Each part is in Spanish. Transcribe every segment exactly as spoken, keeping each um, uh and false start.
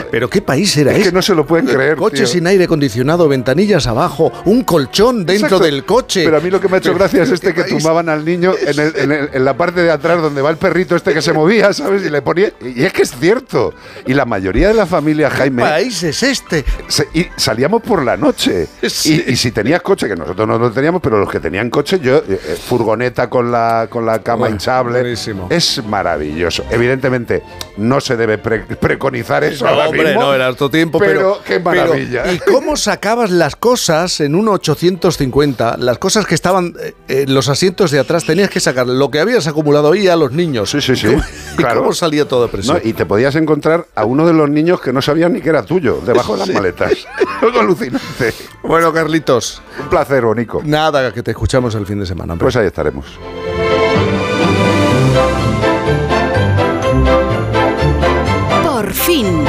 ¿Pero qué país era es este? que no se lo pueden creer, Coche tío. sin aire acondicionado, ventanillas abajo, un colchón dentro Exacto. del coche. Pero a mí lo que me ha hecho Pero, gracia es este que país? tumbaban al niño en, el, en, el, en la parte de atrás donde va el perrito este que se movía, ¿sabes? Y le ponía... Y es que es cierto. Y la mayoría de la familia, Jaime... ¿Qué país es este? Se, y salíamos por la noche. Sí. Y, y si tenías coche, que nosotros no lo teníamos, pero los que tenían coche, yo, eh, furgoneta con la, con la cama Bueno, hinchable. buenísimo. Es maravilloso. Evidentemente, no se debe pre preconizar eso No, ahora hombre, mismo. no era otro tiempo, pero, pero qué maravilla. Pero, ¿y cómo sacabas las cosas en un ochocientos cincuenta? Las cosas que estaban eh, en los asientos de atrás, tenías que sacar lo que habías acumulado ahí a los niños. Sí, sí, sí. ¿Cómo, Claro. ¿Y cómo salía todo de presión? No, y te podías encontrar a uno de los niños que no sabían ni que era tuyo, debajo de las Sí. maletas. Algo alucinante. Bueno, Carlitos, Un placer, Bonico. nada, que te escuchamos el fin de semana. hombre. Pues ahí estaremos. Por fin.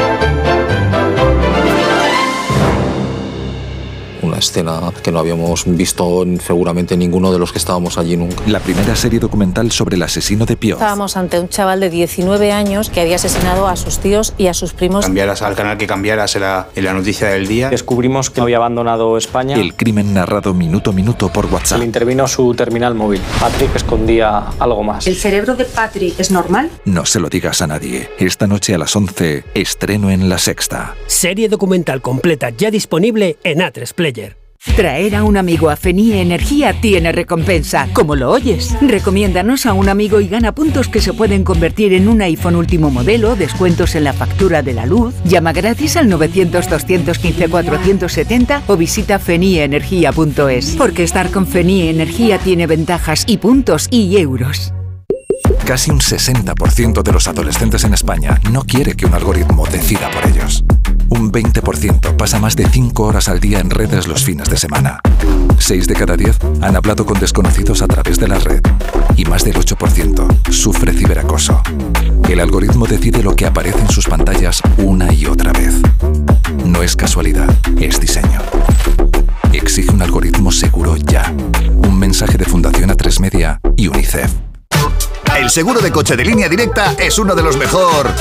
Una escena que no habíamos visto seguramente ninguno de los que estábamos allí nunca. La primera serie documental sobre el asesino de Pioz. Estábamos ante un chaval de diecinueve años que había asesinado a sus tíos y a sus primos. Cambiaras al canal que cambiaras en la, en la noticia del día. Descubrimos que había abandonado España. El crimen narrado minuto a minuto por Se WhatsApp. le intervino su terminal móvil. Patrick escondía algo más. ¿El cerebro de Patrick es normal? No se lo digas a nadie. Esta noche a las once, estreno en La Sexta. Serie documental completa ya disponible en A tres Player. Traer a un amigo a Fenie Energía tiene recompensa, como lo oyes. Recomiéndanos a un amigo y gana puntos que se pueden convertir en un iPhone último modelo, descuentos en la factura de la luz. Llama gratis al novecientos, doscientos quince, cuatrocientos setenta o visita fenie energía punto es. Porque estar con Fenie Energía tiene ventajas y puntos y euros. Casi un sesenta por ciento de los adolescentes en España no quiere que un algoritmo decida por ellos. Un veinte por ciento pasa más de cinco horas al día en redes los fines de semana. seis de cada diez han hablado con desconocidos a través de la red. Y más del ocho por ciento sufre ciberacoso. El algoritmo decide lo que aparece en sus pantallas una y otra vez. No es casualidad, es diseño. Exige un algoritmo seguro ya. Un mensaje de Fundación A tres Media y UNICEF. El seguro de coche de Línea Directa es uno de los mejor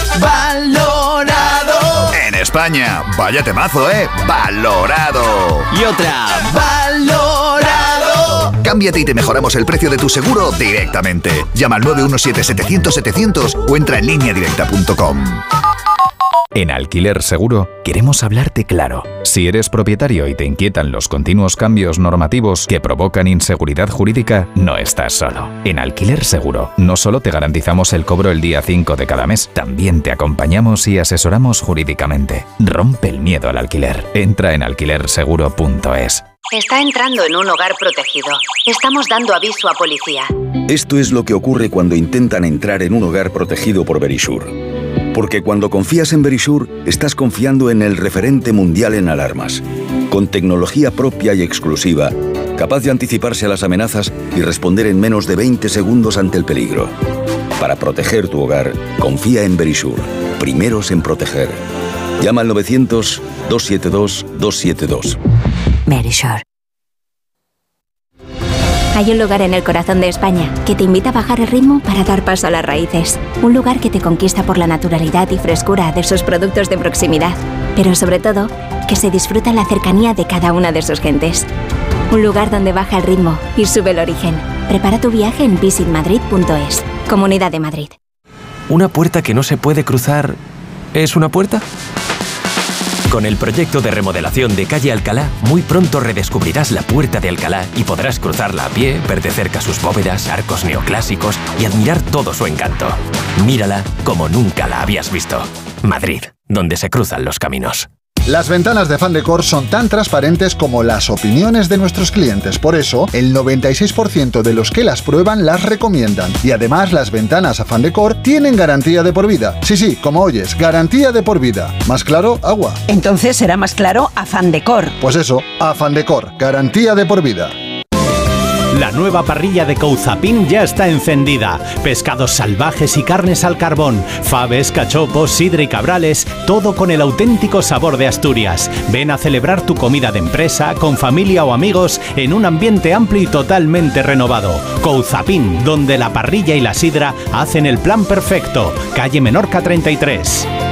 valorado en España. Vaya temazo, ¿eh? Valorado. Y otra, valorado. Cámbiate y te mejoramos el precio de tu seguro directamente. Llama al nueve uno siete, setecientos, setecientos o entra en línea directa punto com. En Alquiler Seguro queremos hablarte claro. Si eres propietario y te inquietan los continuos cambios normativos que provocan inseguridad jurídica, no estás solo. En Alquiler Seguro no solo te garantizamos el cobro el día cinco de cada mes, también te acompañamos y asesoramos jurídicamente. Rompe el miedo al alquiler. Entra en alquiler seguro punto es. Está entrando en un hogar protegido. Estamos dando aviso a policía. Esto es lo que ocurre cuando intentan entrar en un hogar protegido por Verisure. Porque cuando confías en Verisure, estás confiando en el referente mundial en alarmas. Con tecnología propia y exclusiva, capaz de anticiparse a las amenazas y responder en menos de veinte segundos ante el peligro. Para proteger tu hogar, confía en Verisure. Primeros en proteger. Llama al novecientos, doscientos setenta y dos, doscientos setenta y dos. Verisure. Hay un lugar en el corazón de España que te invita a bajar el ritmo para dar paso a las raíces. Un lugar que te conquista por la naturalidad y frescura de sus productos de proximidad, pero sobre todo, que se disfruta en la cercanía de cada una de sus gentes. Un lugar donde baja el ritmo y sube el origen. Prepara tu viaje en visit madrid punto es. Comunidad de Madrid. ¿Una puerta que no se puede cruzar es una puerta? Con el proyecto de remodelación de Calle Alcalá, muy pronto redescubrirás la Puerta de Alcalá y podrás cruzarla a pie, ver de cerca sus bóvedas, arcos neoclásicos y admirar todo su encanto. Mírala como nunca la habías visto. Madrid, donde se cruzan los caminos. Las ventanas de Fandecor son tan transparentes como las opiniones de nuestros clientes. Por eso, el noventa y seis por ciento de los que las prueban las recomiendan. Y además, las ventanas a Fandecor tienen garantía de por vida. Sí, sí, como oyes, garantía de por vida. ¿Más claro? Agua. Entonces será más claro a Fandecor. Pues eso, a Fandecor, garantía de por vida. La nueva parrilla de Couzapin ya está encendida. Pescados salvajes y carnes al carbón, faves, cachopos, sidra y cabrales, todo con el auténtico sabor de Asturias. Ven a celebrar tu comida de empresa, con familia o amigos, en un ambiente amplio y totalmente renovado. Couzapin, donde la parrilla y la sidra hacen el plan perfecto. Calle Menorca treinta y tres.